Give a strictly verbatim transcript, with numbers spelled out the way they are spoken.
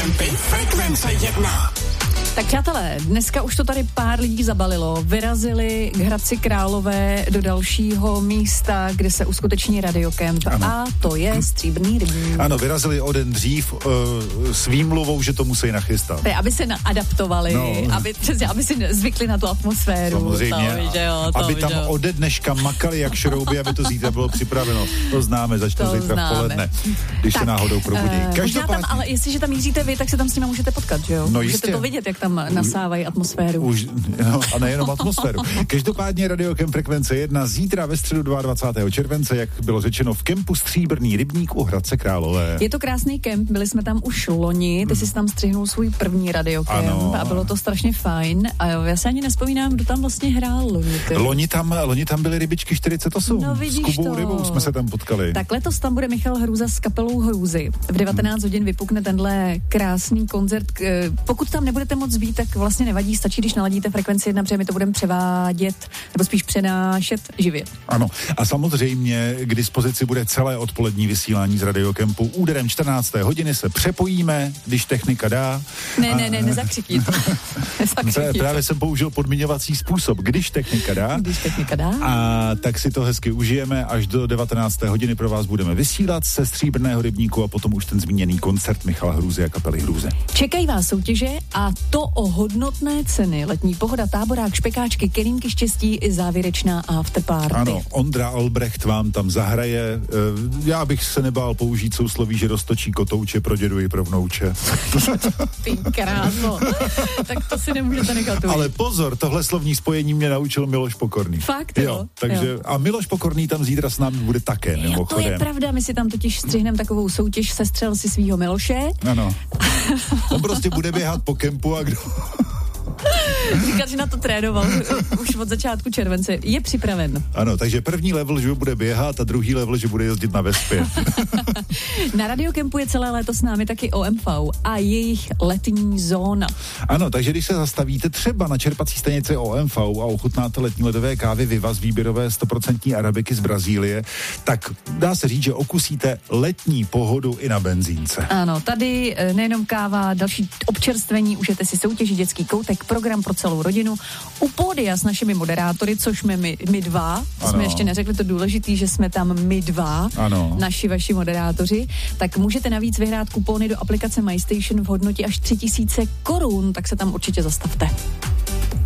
Kempy Frekvence jedna. Tak přátelé, dneska už to tady pár lidí zabalilo. Vyrazili k Hradci Králové do dalšího místa, kde se uskuteční Radiokemp. A to je Stříbrný rybník. Ano, vyrazili o den dřív uh, s výmluvou, že to musí nachystat. To je, aby se adaptovali, no. aby, přesně, aby si zvykli na tu atmosféru. Samozřejmě. To, víš, jo, to, aby víš, tam jo. ode dneška makali jak šrouby, aby to zítra bylo připraveno. To známe, začne zítra v poledne, když tak, se náhodou probudí. Uh, Každopádně... tam, ale jestliže tam míříte vy, tak se tam s nimi můžete potkat, že jo? No můžete jistě. to vidět, jak tam nasávají atmosféru. Už, no, a nejenom atmosféru. Každopádně Radiokemp Frekvence jedna zítra ve středu dvacátého druhého července, jak bylo řečeno, v kempu Stříbrný rybník u Hradce Králové. Je to krásný kemp, byli jsme tam už loni, ty jsi tam střihnul svůj první Radiokemp ano. a bylo to strašně fajn. A já se ani nespomínám, kdo tam vlastně hrál loni. Loni tam, loni tam byly rybičky čtyřicet osm. No, s Kubou to. Rybou jsme se tam potkali. Tak letos tam bude Michal Hruza s kapelou Hruzy. V devatenáct hodin vypukne tenhle krásný koncert. Pokud tam nebudete moc být, tak vlastně nevadí, stačí, když naladíte Frekvenci jedna, protože my to budeme převádět, nebo spíš přenášet živě. Ano, a samozřejmě k dispozici bude celé odpolední vysílání z Radiokempu. Úderem čtrnácté hodiny se přepojíme, když technika dá. Ne, a... ne, ne, nezakřikni to. nezakřikni Právě to. jsem použil podmiňovací způsob, když technika dá. Když technika dá. A tak si to hezky užijeme, až do devatenácté hodiny pro vás budeme vysílat se Stříbrného rybníku a potom už ten zmíněný koncert Michala Hruzy a kapely Hruze. Čekají vás soutěže a to o hodnotné ceny. Letní pohoda, táborák, špekáčky, kelímky štěstí i závěrečná afterparty. Ano, Ondra Albrecht vám tam zahraje. Já bych se nebál použít sousloví, že roztočí kotouče pro dědu i pro vnouče. Ty kráso. Tak to si nemůžete nechat ujít. Ale pozor, tohle slovní spojení mě naučil Miloš Pokorný. Fakt, jo? jo takže, jo. A Miloš Pokorný tam zítra s námi bude také, mimochodem. To je pravda, my si tam totiž střihneme takovou soutěž, sestřel si svýho Miloše. Ano. On prostě bude běhat po kempu a kdo... Říkal, že na to trénoval už od začátku července. Je připraven. Ano, takže první level, že bude běhat a druhý level, že bude jezdit na Vespě. Na Radiokempu je celé léto s námi taky O M V a jejich letní zóna. Ano, takže když se zastavíte třeba na čerpací stanici O M V a ochutnáte letní ledové kávy Viva z výběrové sto procent arabiky z Brazílie, tak dá se říct, že okusíte letní pohodu i na benzínce. Ano, tady nejenom káva, další občerstvení, užijete si soutěži, dětský koutek, program pro celou rodinu. U pódia s našimi moderátory, což jsme my, my dva, ano. jsme ještě neřekli to důležitý, že jsme tam my dva, ano. naši vaši moderátoři, tak můžete navíc vyhrát kupóny do aplikace MyStation v hodnotě až tři tisíce korun, tak se tam určitě zastavte.